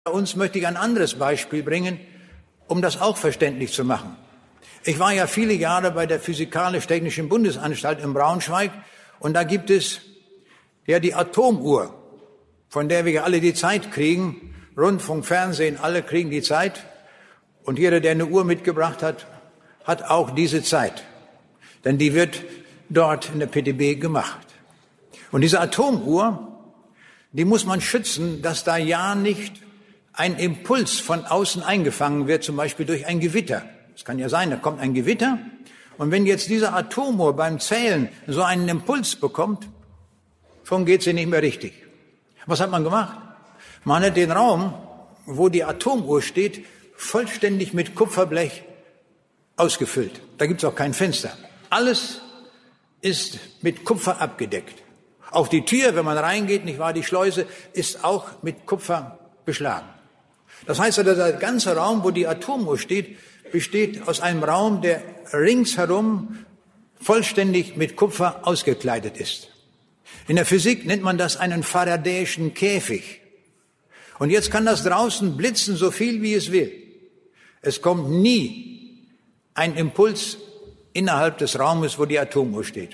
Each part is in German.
Bei uns möchte ich ein anderes Beispiel bringen, um das auch verständlich zu machen. Ich war ja viele Jahre bei der Physikalisch-Technischen Bundesanstalt in Braunschweig und da gibt es ja die Atomuhr, von der wir ja alle die Zeit kriegen. Rundfunk, Fernsehen, alle kriegen die Zeit. Und jeder, der eine Uhr mitgebracht hat, hat auch diese Zeit. Denn die wird dort in der PTB gemacht. Und diese Atomuhr, die muss man schützen, dass da ja nicht ein Impuls von außen eingefangen wird, zum Beispiel durch ein Gewitter. Es kann ja sein, da kommt ein Gewitter. Und wenn jetzt diese Atomuhr beim Zählen so einen Impuls bekommt, schon geht sie nicht mehr richtig. Was hat man gemacht? Man hat den Raum, wo die Atomuhr steht, vollständig mit Kupferblech ausgefüllt. Da gibt's auch kein Fenster. Alles ist mit Kupfer abgedeckt. Auch die Tür, wenn man reingeht, nicht wahr, die Schleuse, ist auch mit Kupfer beschlagen. Das heißt, der ganze Raum, wo die Atomuhr steht, besteht aus einem Raum, der ringsherum vollständig mit Kupfer ausgekleidet ist. In der Physik nennt man das einen faradäischen Käfig. Und jetzt kann das draußen blitzen, so viel wie es will. Es kommt nie ein Impuls innerhalb des Raumes, wo die Atomuhr steht.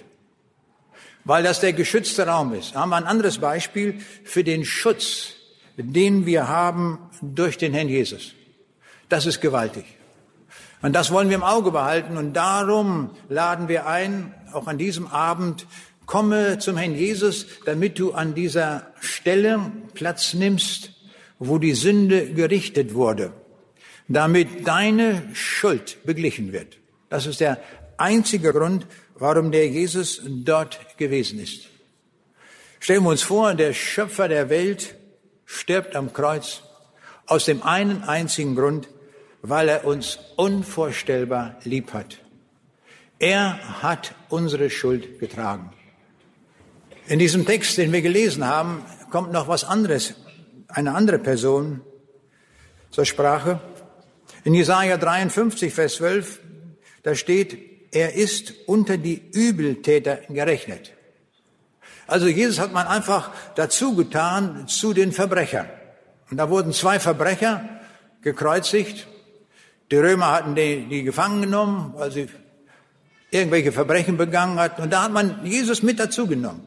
Weil das der geschützte Raum ist. Da haben wir ein anderes Beispiel für den Schutz, den wir haben durch den Herrn Jesus. Das ist gewaltig. Und das wollen wir im Auge behalten. Und darum laden wir ein, auch an diesem Abend, komme zum Herrn Jesus, damit du an dieser Stelle Platz nimmst, wo die Sünde gerichtet wurde, damit deine Schuld beglichen wird. Das ist der einzige Grund, warum der Jesus dort gewesen ist. Stellen wir uns vor, der Schöpfer der Welt stirbt am Kreuz aus dem einen einzigen Grund, weil er uns unvorstellbar lieb hat. Er hat unsere Schuld getragen. In diesem Text, den wir gelesen haben, kommt noch was anderes, eine andere Person zur Sprache. In Jesaja 53, Vers 12, da steht, er ist unter die Übeltäter gerechnet. Also Jesus hat man einfach dazu getan zu den Verbrechern. Und da wurden 2 Verbrecher gekreuzigt. Die Römer hatten die gefangen genommen, weil sie irgendwelche Verbrechen begangen hatten. Und da hat man Jesus mit dazu genommen.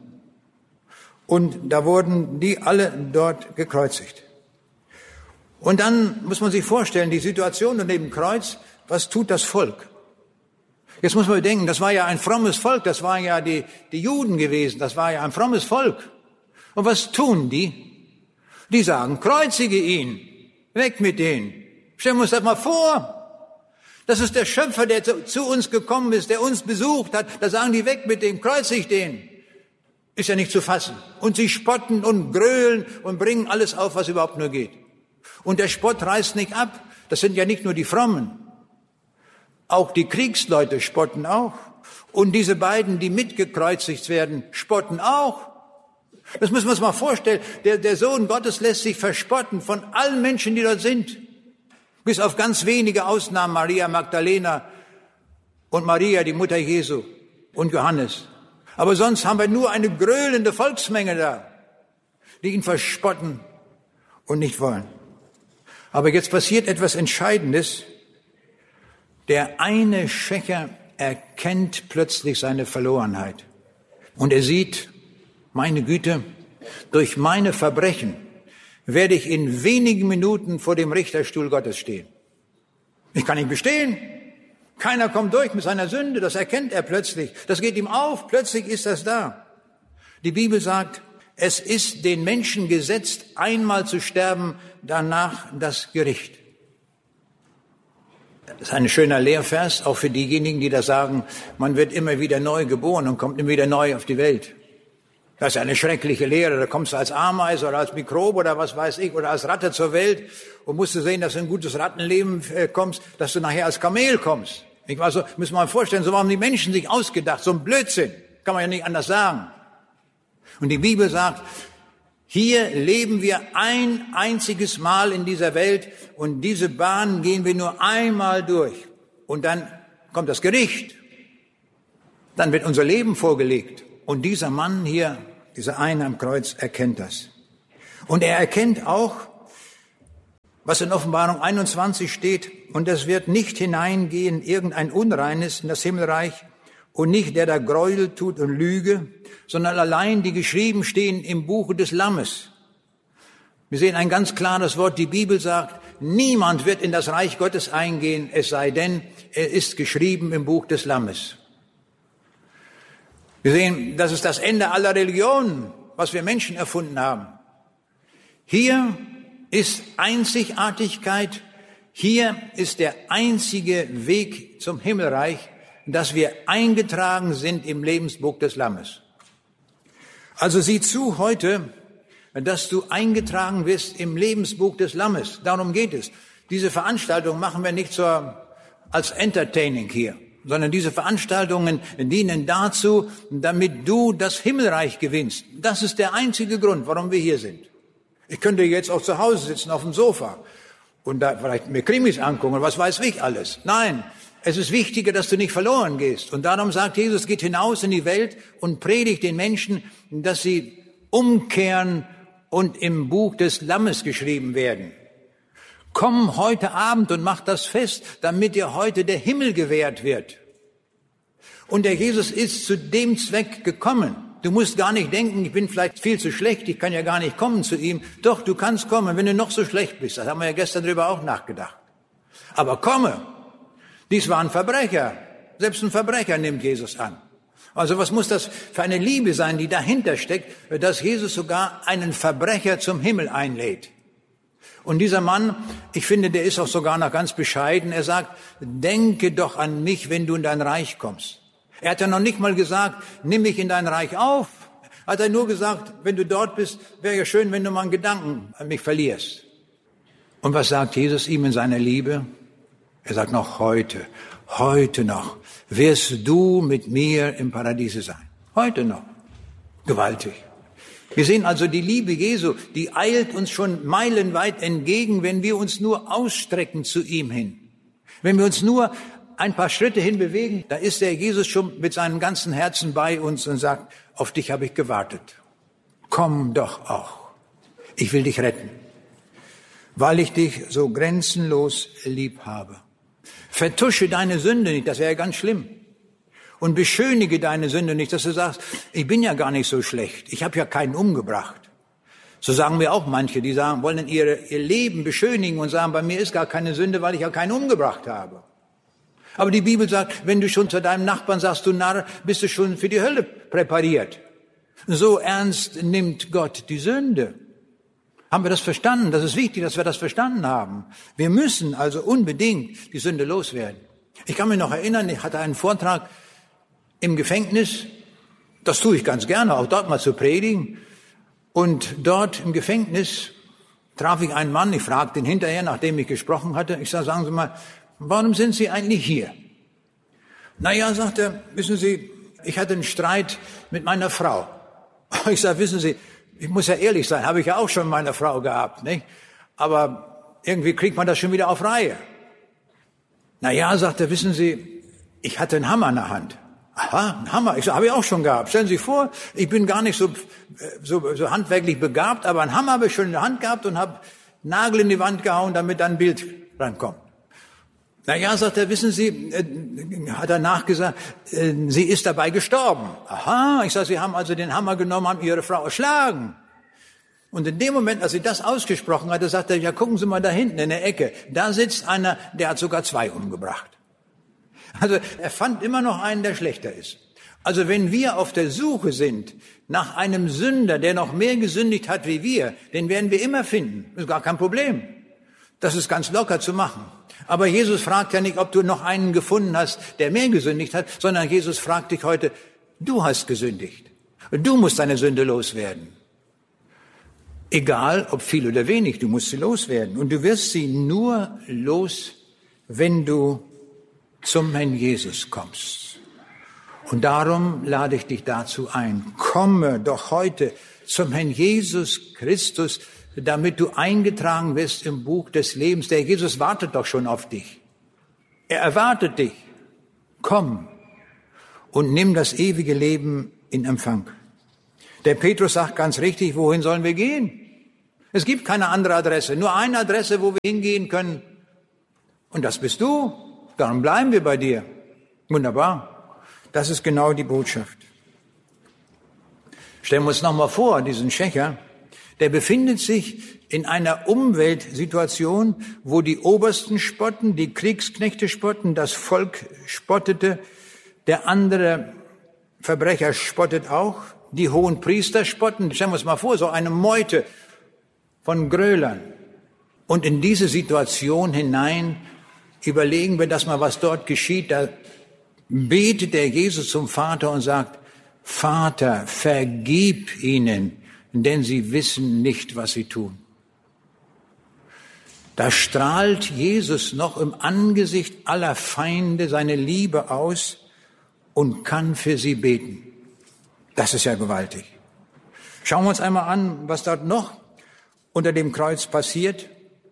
Und da wurden die alle dort gekreuzigt. Und dann muss man sich vorstellen, die Situation unter dem Kreuz, was tut das Volk? Jetzt muss man bedenken, das war ja ein frommes Volk, das waren ja die Juden gewesen, das war ja ein frommes Volk. Und was tun die? Die sagen, kreuzige ihn, weg mit denen. Stellen wir uns das mal vor. Das ist der Schöpfer, der zu uns gekommen ist, der uns besucht hat. Da sagen die, weg mit dem, kreuzig den. Ist ja nicht zu fassen. Und sie spotten und grölen und bringen alles auf, was überhaupt nur geht. Und der Spott reißt nicht ab. Das sind ja nicht nur die Frommen. Auch die Kriegsleute spotten auch. Und diese beiden, die mitgekreuzigt werden, spotten auch. Das müssen wir uns mal vorstellen. Der Sohn Gottes lässt sich verspotten von allen Menschen, die dort sind. Bis auf ganz wenige Ausnahmen, Maria Magdalena und Maria, die Mutter Jesu, und Johannes. Aber sonst haben wir nur eine gröhlende Volksmenge da, die ihn verspotten und nicht wollen. Aber jetzt passiert etwas Entscheidendes. Der eine Schächer erkennt plötzlich seine Verlorenheit. Und er sieht, meine Güte, durch meine Verbrechen werde ich in wenigen Minuten vor dem Richterstuhl Gottes stehen. Ich kann nicht bestehen. Keiner kommt durch mit seiner Sünde, das erkennt er plötzlich. Das geht ihm auf, plötzlich ist das da. Die Bibel sagt, es ist den Menschen gesetzt, einmal zu sterben, danach das Gericht. Das ist ein schöner Lehrvers, auch für diejenigen, die da sagen, man wird immer wieder neu geboren und kommt immer wieder neu auf die Welt. Das ist eine schreckliche Lehre. Da kommst du als Ameise oder als Mikrobe oder was weiß ich oder als Ratte zur Welt und musst du sehen, dass du in ein gutes Rattenleben kommst, dass du nachher als Kamel kommst. Also müssen wir mal vorstellen, so haben die Menschen sich ausgedacht. So ein Blödsinn. Kann man ja nicht anders sagen. Und die Bibel sagt, hier leben wir ein einziges Mal in dieser Welt und diese Bahn gehen wir nur einmal durch. Und dann kommt das Gericht. Dann wird unser Leben vorgelegt. Und dieser Mann hier, dieser eine am Kreuz, erkennt das. Und er erkennt auch, was in Offenbarung 21 steht, und es wird nicht hineingehen irgendein Unreines in das Himmelreich und nicht der da Gräuel tut und Lüge, sondern allein die geschrieben stehen im Buche des Lammes. Wir sehen ein ganz klares Wort, die Bibel sagt, niemand wird in das Reich Gottes eingehen, es sei denn, er ist geschrieben im Buch des Lammes. Wir sehen, das ist das Ende aller Religionen, was wir Menschen erfunden haben. Hier ist Einzigartigkeit, hier ist der einzige Weg zum Himmelreich, dass wir eingetragen sind im Lebensbuch des Lammes. Also sieh zu heute, dass du eingetragen wirst im Lebensbuch des Lammes. Darum geht es. Diese Veranstaltung machen wir nicht als Entertaining hier, sondern diese Veranstaltungen dienen dazu, damit du das Himmelreich gewinnst. Das ist der einzige Grund, warum wir hier sind. Ich könnte jetzt auch zu Hause sitzen auf dem Sofa und da vielleicht mir Krimis angucken, was weiß ich alles. Nein, es ist wichtiger, dass du nicht verloren gehst. Und darum sagt Jesus, geht hinaus in die Welt und predigt den Menschen, dass sie umkehren und im Buch des Lammes geschrieben werden. Komm heute Abend und mach das fest, damit dir heute der Himmel gewährt wird. Und der Jesus ist zu dem Zweck gekommen. Du musst gar nicht denken, ich bin vielleicht viel zu schlecht, ich kann ja gar nicht kommen zu ihm. Doch, du kannst kommen, wenn du noch so schlecht bist. Das haben wir ja gestern drüber auch nachgedacht. Aber komme. Dies war ein Verbrecher. Selbst ein Verbrecher nimmt Jesus an. Also was muss das für eine Liebe sein, die dahinter steckt, dass Jesus sogar einen Verbrecher zum Himmel einlädt. Und dieser Mann, ich finde, der ist auch sogar noch ganz bescheiden. Er sagt, denke doch an mich, wenn du in dein Reich kommst. Er hat ja noch nicht mal gesagt, nimm mich in dein Reich auf. Hat er nur gesagt, wenn du dort bist, wäre ja schön, wenn du mal einen Gedanken an mich verlierst. Und was sagt Jesus ihm in seiner Liebe? Er sagt noch heute noch, wirst du mit mir im Paradiese sein. Heute noch. Gewaltig. Wir sehen also die Liebe Jesu, die eilt uns schon meilenweit entgegen, wenn wir uns nur ausstrecken zu ihm hin. Wenn wir uns nur ein paar Schritte hinbewegen, da ist der Jesus schon mit seinem ganzen Herzen bei uns und sagt, auf dich habe ich gewartet. Komm doch auch. Ich will dich retten, weil ich dich so grenzenlos lieb habe. Vertusche deine Sünde nicht, das wäre ja ganz schlimm. Und beschönige deine Sünde nicht, dass du sagst, ich bin ja gar nicht so schlecht, ich habe ja keinen umgebracht. So sagen mir auch manche, die sagen, wollen ihr Leben beschönigen und sagen, bei mir ist gar keine Sünde, weil ich ja keinen umgebracht habe. Aber die Bibel sagt, wenn du schon zu deinem Nachbarn sagst, du Narr, bist du schon für die Hölle präpariert. So ernst nimmt Gott die Sünde. Haben wir das verstanden? Das ist wichtig, dass wir das verstanden haben. Wir müssen also unbedingt die Sünde loswerden. Ich kann mich noch erinnern, ich hatte einen Vortrag im Gefängnis. Das tue ich ganz gerne, auch dort mal zu predigen. Und dort im Gefängnis traf ich einen Mann, ich fragte ihn hinterher, nachdem ich gesprochen hatte, ich sage, sagen Sie mal, warum sind Sie eigentlich hier? Naja, sagt er, wissen Sie, ich hatte einen Streit mit meiner Frau. Ich sage, wissen Sie, ich muss ja ehrlich sein, habe ich ja auch schon mit meiner Frau gehabt, nicht? Aber irgendwie kriegt man das schon wieder auf Reihe. Naja, sagt er, wissen Sie, ich hatte einen Hammer in der Hand. Aha, ein Hammer. Ich sage, habe ich auch schon gehabt. Stellen Sie sich vor, ich bin gar nicht so handwerklich begabt, aber einen Hammer habe ich schon in der Hand gehabt und habe Nagel in die Wand gehauen, damit dann ein Bild rankommt. Naja, sagt er, wissen Sie, hat er nachgesagt, sie ist dabei gestorben. Aha, ich sage, Sie haben also den Hammer genommen, haben Ihre Frau erschlagen. Und in dem Moment, als sie das ausgesprochen hatte, sagt er, ja, gucken Sie mal da hinten in der Ecke, da sitzt einer, der hat sogar 2 umgebracht. Also er fand immer noch einen, der schlechter ist. Also wenn wir auf der Suche sind nach einem Sünder, der noch mehr gesündigt hat wie wir, den werden wir immer finden. Das ist gar kein Problem. Das ist ganz locker zu machen. Aber Jesus fragt ja nicht, ob du noch einen gefunden hast, der mehr gesündigt hat, sondern Jesus fragt dich heute, du hast gesündigt. Du musst deine Sünde loswerden. Egal, ob viel oder wenig, du musst sie loswerden. Und du wirst sie nur los, wenn du zum Herrn Jesus kommst. Und darum lade ich dich dazu ein. Komme doch heute zum Herrn Jesus Christus, damit du eingetragen wirst im Buch des Lebens. Der Jesus wartet doch schon auf dich. Er erwartet dich. Komm und nimm das ewige Leben in Empfang. Der Petrus sagt ganz richtig, wohin sollen wir gehen? Es gibt keine andere Adresse, nur eine Adresse, wo wir hingehen können. Und das bist du. Darum bleiben wir bei dir. Wunderbar. Das ist genau die Botschaft. Stellen wir uns nochmal vor, diesen Schächer, der befindet sich in einer Umweltsituation, wo die Obersten spotten, die Kriegsknechte spotten, das Volk spottete, der andere Verbrecher spottet auch, die hohen Priester spotten. Stellen wir uns mal vor, so eine Meute von Gröhlern. Und in diese Situation hinein überlegen wir das mal, was dort geschieht. Da betet der Jesus zum Vater und sagt, Vater, vergib ihnen, denn sie wissen nicht, was sie tun. Da strahlt Jesus noch im Angesicht aller Feinde seine Liebe aus und kann für sie beten. Das ist ja gewaltig. Schauen wir uns einmal an, was dort noch unter dem Kreuz passiert.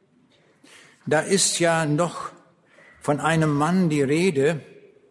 Da ist ja noch von einem Mann die Rede,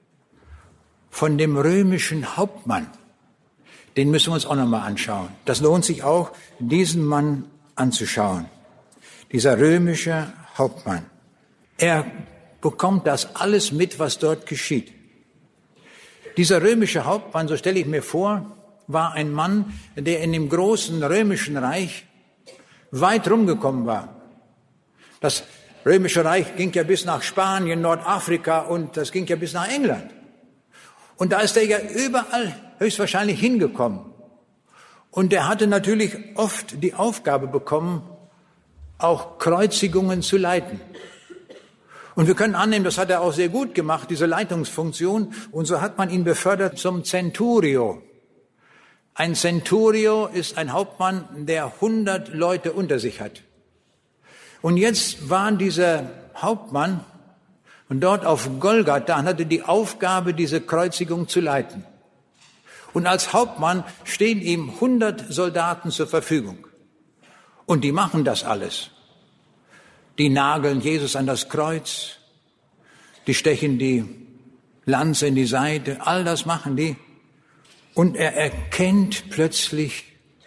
von dem römischen Hauptmann. Den müssen wir uns auch nochmal anschauen. Das lohnt sich auch, diesen Mann anzuschauen. Dieser römische Hauptmann. Er bekommt das alles mit, was dort geschieht. Dieser römische Hauptmann, so stelle ich mir vor, war ein Mann, der in dem großen römischen Reich weit rumgekommen war. Das römische Reich ging ja bis nach Spanien, Nordafrika und das ging ja bis nach England. Und da ist er ja überall höchstwahrscheinlich hingekommen. Und er hatte natürlich oft die Aufgabe bekommen, auch Kreuzigungen zu leiten. Und wir können annehmen, das hat er auch sehr gut gemacht, diese Leitungsfunktion. Und so hat man ihn befördert zum Centurio. Ein Centurio ist ein Hauptmann, der 100 Leute unter sich hat. Und jetzt war dieser Hauptmann und dort auf Golgatha hatte die Aufgabe, diese Kreuzigung zu leiten. Und als Hauptmann stehen ihm 100 Soldaten zur Verfügung. Und die machen das alles. Die nageln Jesus an das Kreuz, die stechen die Lanze in die Seite, all das machen die. Und er erkennt plötzlich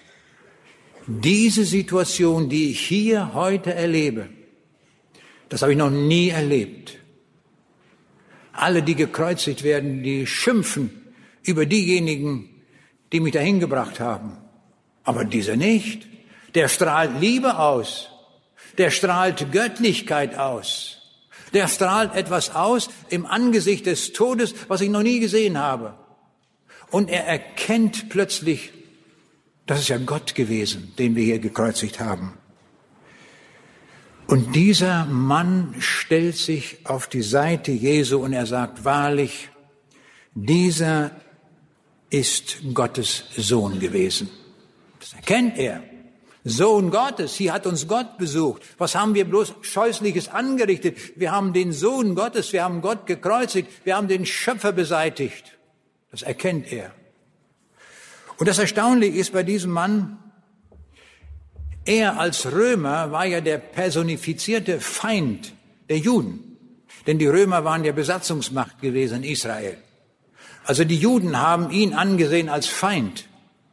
diese Situation, die ich hier heute erlebe. Das habe ich noch nie erlebt. Alle, die gekreuzigt werden, die schimpfen über diejenigen, die mich dahin gebracht haben. Aber dieser nicht. Der strahlt Liebe aus. Der strahlt Göttlichkeit aus. Der strahlt etwas aus im Angesicht des Todes, was ich noch nie gesehen habe. Und er erkennt plötzlich, das ist ja Gott gewesen, den wir hier gekreuzigt haben. Und dieser Mann stellt sich auf die Seite Jesu und er sagt, wahrlich, dieser ist Gottes Sohn gewesen. Das erkennt er. Sohn Gottes, hier hat uns Gott besucht. Was haben wir bloß Scheußliches angerichtet? Wir haben den Sohn Gottes, wir haben Gott gekreuzigt, wir haben den Schöpfer beseitigt. Das erkennt er. Und das Erstaunliche ist bei diesem Mann, er als Römer war ja der personifizierte Feind der Juden. Denn die Römer waren ja Besatzungsmacht gewesen in Israel. Also die Juden haben ihn angesehen als Feind.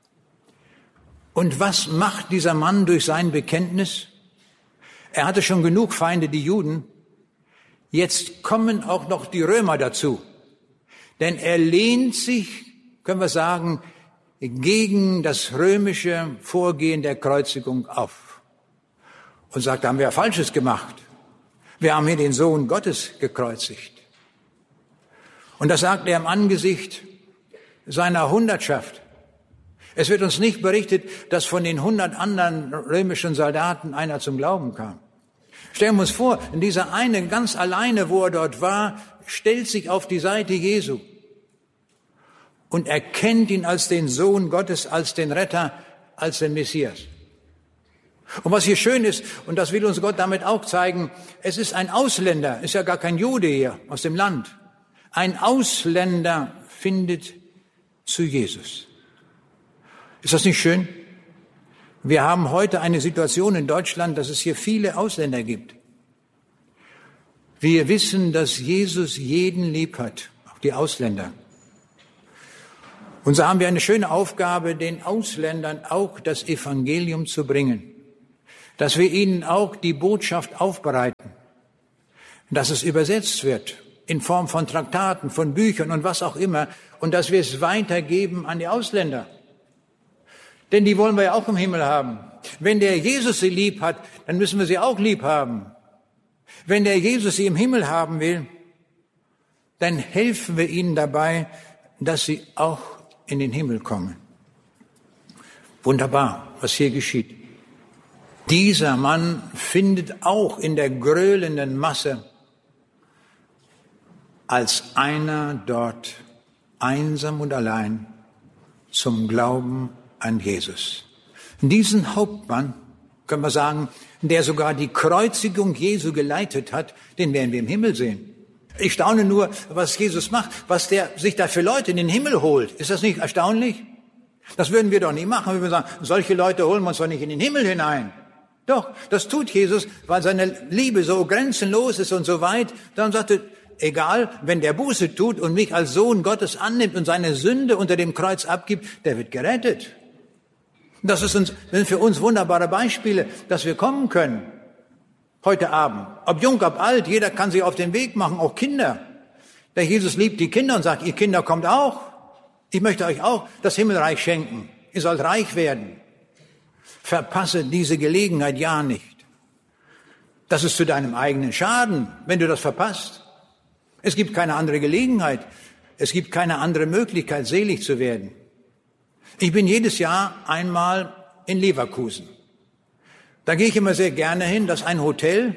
Und was macht dieser Mann durch sein Bekenntnis? Er hatte schon genug Feinde, die Juden. Jetzt kommen auch noch die Römer dazu. Denn er lehnt sich, können wir sagen, gegen das römische Vorgehen der Kreuzigung auf. Und sagt, da haben wir ja Falsches gemacht. Wir haben hier den Sohn Gottes gekreuzigt. Und das sagt er im Angesicht seiner Hundertschaft. Es wird uns nicht berichtet, dass von den 100 anderen römischen Soldaten einer zum Glauben kam. Stellen wir uns vor, dieser eine ganz alleine, wo er dort war, stellt sich auf die Seite Jesu und erkennt ihn als den Sohn Gottes, als den Retter, als den Messias. Und was hier schön ist, und das will uns Gott damit auch zeigen, es ist ein Ausländer, ist ja gar kein Jude hier aus dem Land. Ein Ausländer findet zu Jesus. Ist das nicht schön? Wir haben heute eine Situation in Deutschland, dass es hier viele Ausländer gibt. Wir wissen, dass Jesus jeden lieb hat, auch die Ausländer. Und so haben wir eine schöne Aufgabe, den Ausländern auch das Evangelium zu bringen. dass wir ihnen auch die Botschaft aufbereiten, dass es übersetzt wird in Form von Traktaten, von Büchern und was auch immer und dass wir es weitergeben an die Ausländer. Denn die wollen wir ja auch im Himmel haben. Wenn der Jesus sie lieb hat, dann müssen wir sie auch lieb haben. Wenn der Jesus sie im Himmel haben will, dann helfen wir ihnen dabei, dass sie auch in den Himmel kommen. Wunderbar, was hier geschieht. Dieser Mann findet auch in der gröhlenden Masse als einer dort einsam und allein zum Glauben an Jesus. Diesen Hauptmann, können wir sagen, der sogar die Kreuzigung Jesu geleitet hat, den werden wir im Himmel sehen. Ich staune nur, was Jesus macht, was der sich da für Leute in den Himmel holt. Ist das nicht erstaunlich? Das würden wir doch nie machen. Wir würden sagen, solche Leute holen wir uns doch nicht in den Himmel hinein. Doch, das tut Jesus, weil seine Liebe so grenzenlos ist und so weit. Dann sagt er, egal, wenn der Buße tut und mich als Sohn Gottes annimmt und seine Sünde unter dem Kreuz abgibt, der wird gerettet. Das sind für uns wunderbare Beispiele, dass wir kommen können. Heute Abend. Ob jung, ob alt, jeder kann sich auf den Weg machen, auch Kinder. Der Jesus liebt die Kinder und sagt, ihr Kinder kommt auch. Ich möchte euch auch das Himmelreich schenken. Ihr sollt reich werden. Verpasse diese Gelegenheit ja nicht. Das ist zu deinem eigenen Schaden, wenn du das verpasst. Es gibt keine andere Gelegenheit. Es gibt keine andere Möglichkeit, selig zu werden. Ich bin jedes Jahr einmal in Leverkusen. Da gehe ich immer sehr gerne hin. Das ist ein Hotel,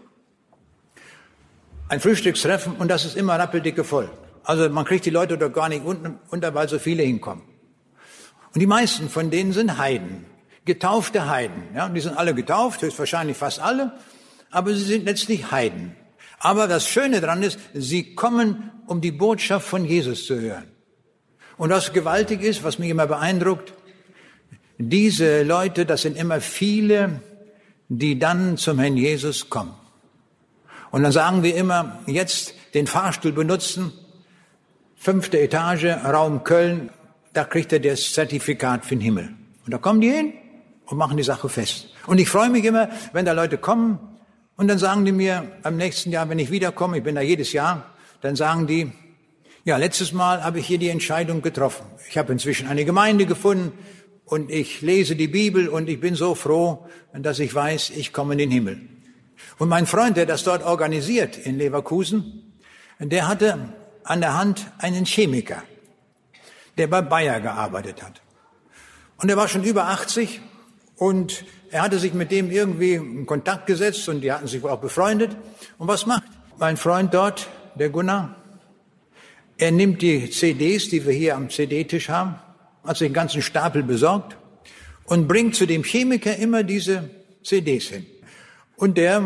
ein Frühstückstreffen und das ist immer rappeldicke voll. Also man kriegt die Leute dort gar nicht unter, weil so viele hinkommen. Und die meisten von denen sind Heiden, getaufte Heiden. Ja, die sind alle getauft, höchstwahrscheinlich fast alle, aber sie sind letztlich Heiden. Aber das Schöne daran ist, sie kommen, um die Botschaft von Jesus zu hören. Und was gewaltig ist, was mich immer beeindruckt, diese Leute, das sind immer viele, die dann zum Herrn Jesus kommen. Und dann sagen wir immer, jetzt den Fahrstuhl benutzen, 5. Etage, Raum Köln, da kriegt er das Zertifikat für den Himmel. Und da kommen die hin und machen die Sache fest. Und ich freue mich immer, wenn da Leute kommen und dann sagen die mir am nächsten Jahr, wenn ich wiederkomme, ich bin da jedes Jahr, dann sagen die, ja, letztes Mal habe ich hier die Entscheidung getroffen. Ich habe inzwischen eine Gemeinde gefunden und ich lese die Bibel und ich bin so froh, dass ich weiß, ich komme in den Himmel. Und mein Freund, der das dort organisiert in Leverkusen, der hatte an der Hand einen Chemiker, der bei Bayer gearbeitet hat. Und er war schon über 80 und er hatte sich mit dem irgendwie in Kontakt gesetzt und die hatten sich wohl auch befreundet. Und was macht mein Freund dort, der Gunnar? Er nimmt die CDs, die wir hier am CD-Tisch haben, hat sich den ganzen Stapel besorgt und bringt zu dem Chemiker immer diese CDs hin. Und der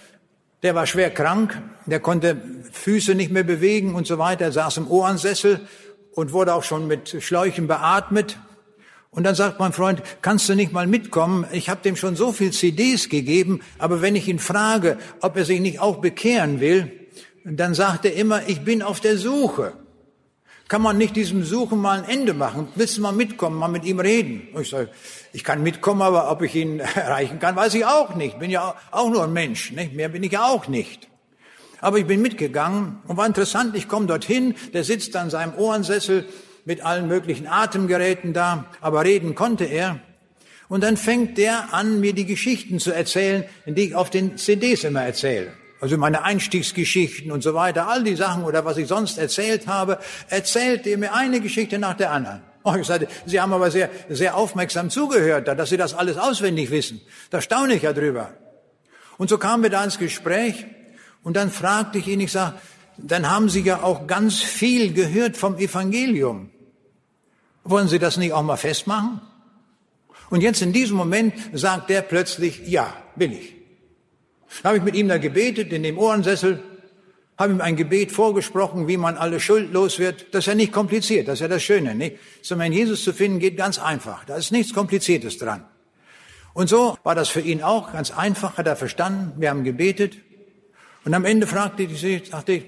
war schwer krank, der konnte Füße nicht mehr bewegen und so weiter, saß im Ohrensessel und wurde auch schon mit Schläuchen beatmet. Und dann sagt mein Freund, kannst du nicht mal mitkommen? Ich habe dem schon so viel CDs gegeben, aber wenn ich ihn frage, ob er sich nicht auch bekehren will, dann sagt er immer, ich bin auf der Suche. Kann man nicht diesem Suchen mal ein Ende machen? Willst du mal mitkommen, mal mit ihm reden? Und ich sage, ich kann mitkommen, aber ob ich ihn erreichen kann, weiß ich auch nicht. Bin ja auch nur ein Mensch, nicht? Mehr bin ich ja auch nicht. Aber ich bin mitgegangen und war interessant, ich komme dorthin, der sitzt an seinem Ohrensessel mit allen möglichen Atemgeräten da, aber reden konnte er. Und dann fängt der an, mir die Geschichten zu erzählen, die ich auf den CDs immer erzähle. Also meine Einstiegsgeschichten und so weiter, all die Sachen oder was ich sonst erzählt habe, erzählt er mir eine Geschichte nach der anderen. Oh, ich sagte, Sie haben aber sehr, sehr aufmerksam zugehört, dass Sie das alles auswendig wissen. Da staune ich ja drüber. Und so kamen wir da ins Gespräch und dann fragte ich ihn, ich sage, dann haben Sie ja auch ganz viel gehört vom Evangelium. Wollen Sie das nicht auch mal festmachen? Und jetzt in diesem Moment sagt der plötzlich, ja, will ich. Da habe ich mit ihm da gebetet in dem Ohrensessel, habe ihm ein Gebet vorgesprochen, wie man alle Schuld los wird. Das ist ja nicht kompliziert, das ist ja das Schöne, nicht? Zum Herrn Jesus zu finden geht ganz einfach, da ist nichts Kompliziertes dran. Und so war das für ihn auch ganz einfach, hat er verstanden, wir haben gebetet. Und am Ende sagte ich,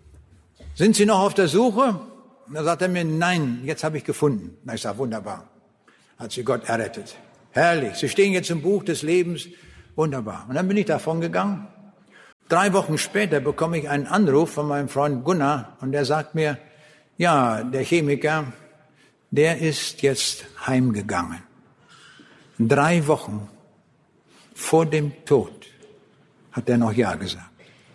sind Sie noch auf der Suche? Und da sagt er mir, nein, jetzt habe ich gefunden. Na, ich sage, wunderbar, hat Sie Gott errettet. Herrlich, Sie stehen jetzt im Buch des Lebens Wunderbar. Und dann bin ich davon gegangen. 3 Wochen später bekomme ich einen Anruf von meinem Freund Gunnar und der sagt mir, ja, der Chemiker, der ist jetzt heimgegangen. 3 Wochen vor dem Tod hat er noch Ja gesagt.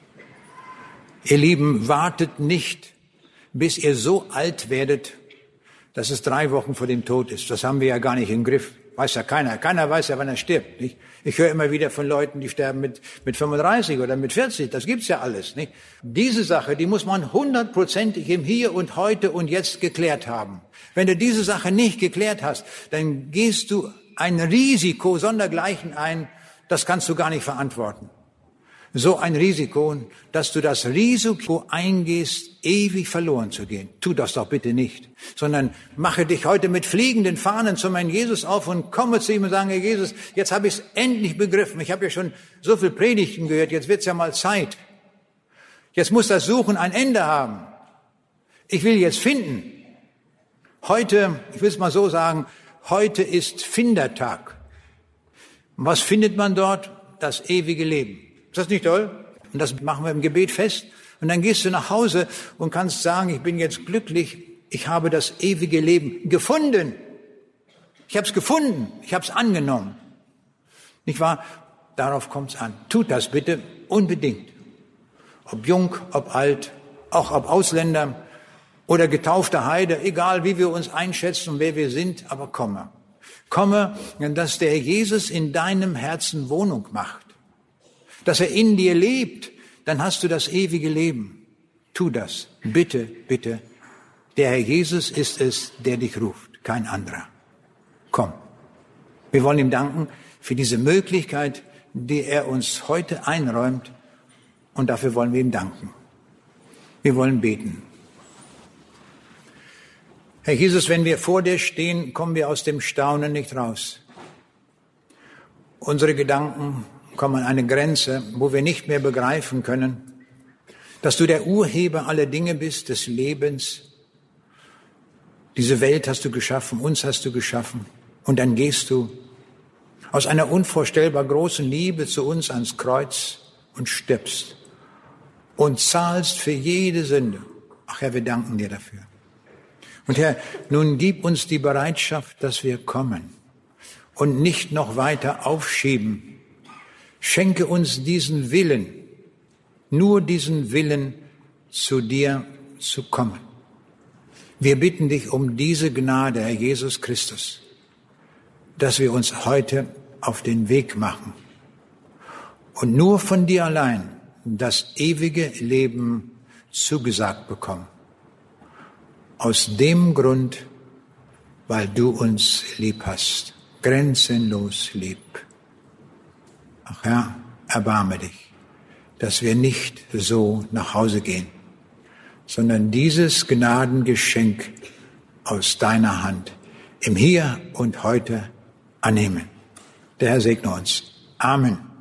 Ihr Lieben, wartet nicht, bis ihr so alt werdet, dass es 3 Wochen vor dem Tod ist. Das haben wir ja gar nicht im Griff. Weiß ja keiner. Keiner weiß ja, wann er stirbt. Nicht? Ich höre immer wieder von Leuten, die sterben mit 35 oder mit 40. Das gibt's ja alles. Nicht? Diese Sache, die muss man 100%ig im Hier und Heute und Jetzt geklärt haben. Wenn du diese Sache nicht geklärt hast, dann gehst du ein Risiko sondergleichen ein, das kannst du gar nicht verantworten. So ein Risiko, dass du das Risiko eingehst, ewig verloren zu gehen. Tu das doch bitte nicht, sondern mache dich heute mit fliegenden Fahnen zu meinem Jesus auf und komme zu ihm und sage, Jesus, jetzt habe ich es endlich begriffen. Ich habe ja schon so viel Predigten gehört, jetzt wird's ja mal Zeit. Jetzt muss das Suchen ein Ende haben. Ich will jetzt finden. Heute, ich will es mal so sagen, heute ist Findertag. Und was findet man dort? Das ewige Leben. Ist das nicht toll? Und das machen wir im Gebet fest. Und dann gehst du nach Hause und kannst sagen, ich bin jetzt glücklich, ich habe das ewige Leben gefunden. Ich habe es gefunden, ich habe es angenommen. Nicht wahr? Darauf kommt es an. Tut das bitte unbedingt. Ob jung, ob alt, auch ob Ausländer oder getaufter Heide, egal wie wir uns einschätzen und wer wir sind, aber komme. Komme, dass der Jesus in deinem Herzen Wohnung macht. Dass er in dir lebt, dann hast du das ewige Leben. Tu das. Bitte, bitte. Der Herr Jesus ist es, der dich ruft, kein anderer. Komm. Wir wollen ihm danken für diese Möglichkeit, die er uns heute einräumt. Und dafür wollen wir ihm danken. Wir wollen beten. Herr Jesus, wenn wir vor dir stehen, kommen wir aus dem Staunen nicht raus. Unsere Gedanken kommen an eine Grenze, wo wir nicht mehr begreifen können, dass du der Urheber aller Dinge bist, des Lebens. Diese Welt hast du geschaffen, uns hast du geschaffen. Und dann gehst du aus einer unvorstellbar großen Liebe zu uns ans Kreuz und stirbst und zahlst für jede Sünde. Ach Herr, wir danken dir dafür. Und Herr, nun gib uns die Bereitschaft, dass wir kommen und nicht noch weiter aufschieben. Schenke uns diesen Willen, nur diesen Willen, zu dir zu kommen. Wir bitten dich um diese Gnade, Herr Jesus Christus, dass wir uns heute auf den Weg machen und nur von dir allein das ewige Leben zugesagt bekommen. Aus dem Grund, weil du uns lieb hast, grenzenlos lieb. Ach Herr, erbarme dich, dass wir nicht so nach Hause gehen, sondern dieses Gnadengeschenk aus deiner Hand im Hier und Heute annehmen. Der Herr segne uns. Amen.